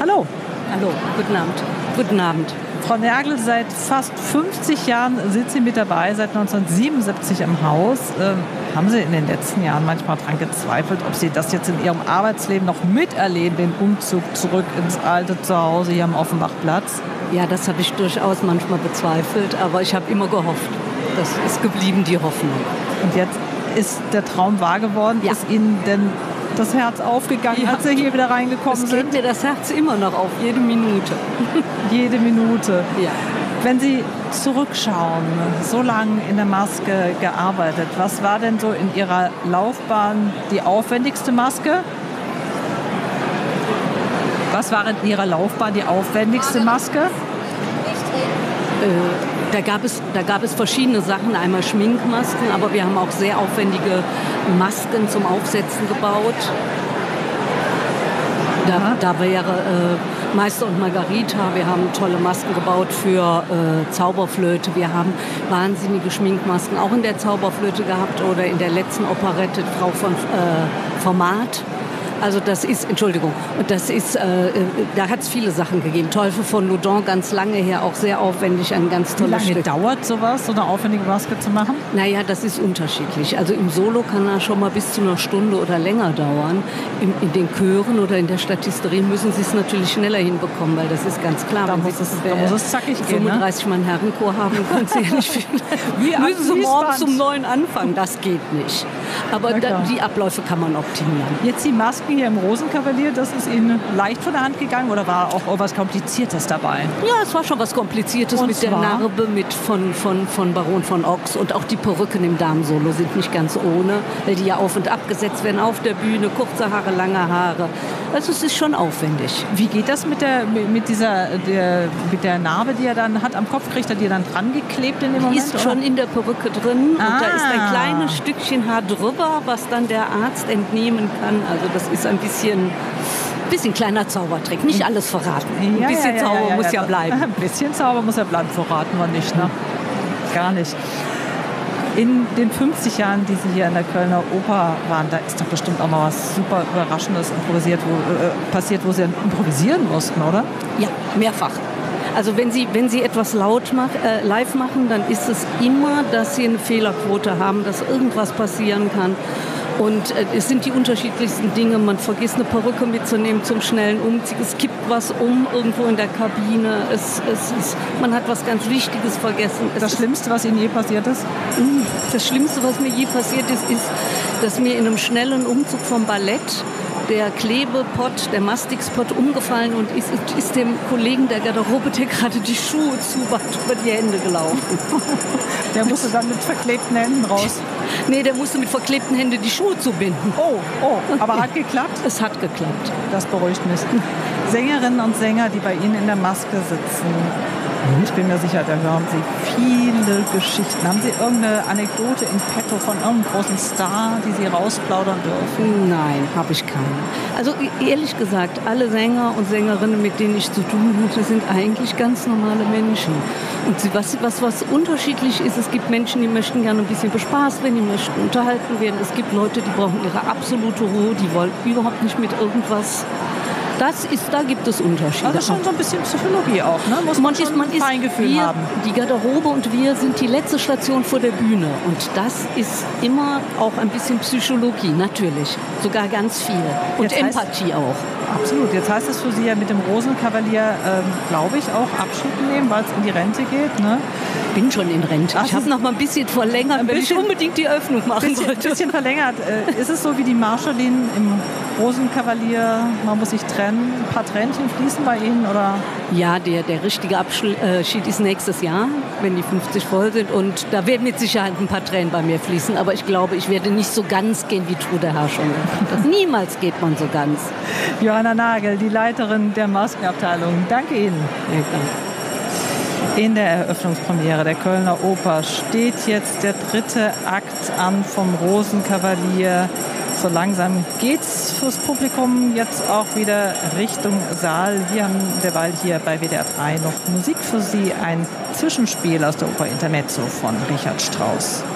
Hallo. Hallo, guten Abend. Guten Abend. Frau Nergel, seit fast 50 Jahren sind Sie mit dabei, seit 1977 im Haus. Haben Sie in den letzten Jahren manchmal daran gezweifelt, ob Sie das jetzt in Ihrem Arbeitsleben noch miterleben, den Umzug zurück ins alte Zuhause hier am Offenbachplatz? Ja, das habe ich durchaus manchmal bezweifelt, aber ich habe immer gehofft. Das ist geblieben, die Hoffnung. Und jetzt ist der Traum wahr geworden? Ja. Ist Ihnen denn das Herz aufgegangen, Ja. als Sie hier wieder reingekommen Es sind? geht mir das Herz immer noch auf, jede Minute. Jede Minute. Ja. Wenn Sie zurückschauen, so lange in der Maske gearbeitet, was war denn so in Ihrer Laufbahn die aufwendigste Maske? Was war in Ihrer Laufbahn die aufwendigste Maske? Da gab es verschiedene Sachen, einmal Schminkmasken, aber wir haben auch sehr aufwendige Masken zum Aufsetzen gebaut. Da wäre Meister und Margarita, wir haben tolle Masken gebaut für Zauberflöte, wir haben wahnsinnige Schminkmasken auch in der Zauberflöte gehabt oder in der letzten Operette Frau von Format. Also das ist, Entschuldigung, da hat es viele Sachen gegeben. Teufel von Loudun, ganz lange her, auch sehr aufwendig, ein ganz tolles Stück. Wie lange dauert sowas, so eine aufwendige Maske zu machen? Naja, das ist unterschiedlich. Also im Solo kann das schon mal bis zu einer Stunde oder länger dauern. In den Chören oder in der Statisterie müssen sie es natürlich schneller hinbekommen, weil das ist ganz klar. Da muss es zackig gehen, 35 Mann Herrenchor haben, können sie ja nicht viel. Müssen sie morgens um 9 anfangen, das geht nicht. Aber die Abläufe kann man optimieren. Jetzt die Masken hier im Rosenkavalier, das ist Ihnen leicht von der Hand gegangen oder war auch was Kompliziertes dabei? Ja, es war schon was Kompliziertes und mit der Narbe von Baron von Ochs und auch die Perücken im Damensolo sind nicht ganz ohne, weil die ja auf und ab gesetzt werden auf der Bühne, kurze Haare, lange Haare. Also es ist schon aufwendig. Wie geht das mit der Narbe, die er dann hat am Kopf? Kriegt er die dann dran geklebt in dem Moment? Die ist schon in der Perücke drin und da ist ein kleines Stückchen Haar drüber, was dann der Arzt entnehmen kann. Also das ist ein bisschen kleiner Zaubertrick. Nicht alles verraten. Ein bisschen Zauber muss ja bleiben. Ein bisschen Zauber muss ja bleiben, verraten wir nicht, ne? Gar nicht. In den 50 Jahren, die Sie hier in der Kölner Oper waren, da ist doch bestimmt auch mal was super Überraschendes passiert, wo Sie improvisieren mussten, oder? Ja, mehrfach. Also wenn Sie etwas live machen, dann ist es immer, dass Sie eine Fehlerquote haben, dass irgendwas passieren kann. Und es sind die unterschiedlichsten Dinge. Man vergisst eine Perücke mitzunehmen zum schnellen Umzug. Es kippt was irgendwo in der Kabine. Man hat was ganz Wichtiges vergessen. Das Schlimmste, was Ihnen je passiert ist? Das Schlimmste, was mir je passiert ist, dass mir in einem schnellen Umzug vom Ballett der Klebepott, der Mastixpott umgefallen und ist dem Kollegen der Garderobe, der gerade die Schuhe zuband, über die Hände gelaufen. Der musste dann mit verklebten Händen raus? Nee, der musste mit verklebten Händen die Schuhe zubinden. Oh, aber hat geklappt? Es hat geklappt. Das beruhigt mich. Sängerinnen und Sänger, die bei Ihnen in der Maske sitzen, ich bin mir sicher, da hören Sie viele Geschichten. Haben Sie irgendeine Anekdote in petto von irgendeinem großen Star, die Sie rausplaudern dürfen? Nein, habe ich keine. Also ehrlich gesagt, alle Sänger und Sängerinnen, mit denen ich zu tun hatte, sind eigentlich ganz normale Menschen. Und was unterschiedlich ist, es gibt Menschen, die möchten gerne ein bisschen bespaßt werden, die möchten unterhalten werden. Es gibt Leute, die brauchen ihre absolute Ruhe, die wollen überhaupt nicht mit irgendwas. Da gibt es Unterschiede. Also schon so ein bisschen Psychologie auch, ne? Muss man schon ein Feingefühl haben. Die Garderobe und wir sind die letzte Station vor der Bühne. Und das ist immer auch ein bisschen Psychologie, natürlich. Sogar ganz viel. Und Empathie auch. Absolut. Jetzt heißt es für Sie ja mit dem Rosenkavalier, glaube ich, auch Abschied nehmen, weil es in die Rente geht, ne? Ich bin schon in Rente. Ich habe noch mal ein bisschen verlängert, wenn ich unbedingt die Öffnung machen wollte. Ein bisschen verlängert. Ist es so wie die Marschallin im Rosenkavalier, man muss sich trennen, ein paar Tränchen fließen bei Ihnen, oder? Ja, der richtige Abschied ist nächstes Jahr, wenn die 50 voll sind. Und da werden mit Sicherheit ein paar Tränen bei mir fließen. Aber ich glaube, ich werde nicht so ganz gehen wie Trude Herrschung. Niemals geht man so ganz. Johanna Nagel, die Leiterin der Maskenabteilung. Danke Ihnen. Ja, danke. In der Eröffnungspremiere der Kölner Oper steht jetzt der 3. Akt an vom Rosenkavalier. So langsam geht's fürs Publikum jetzt auch wieder Richtung Saal. Wir haben derweil hier bei WDR 3 noch Musik für Sie, ein Zwischenspiel aus der Oper Intermezzo von Richard Strauss.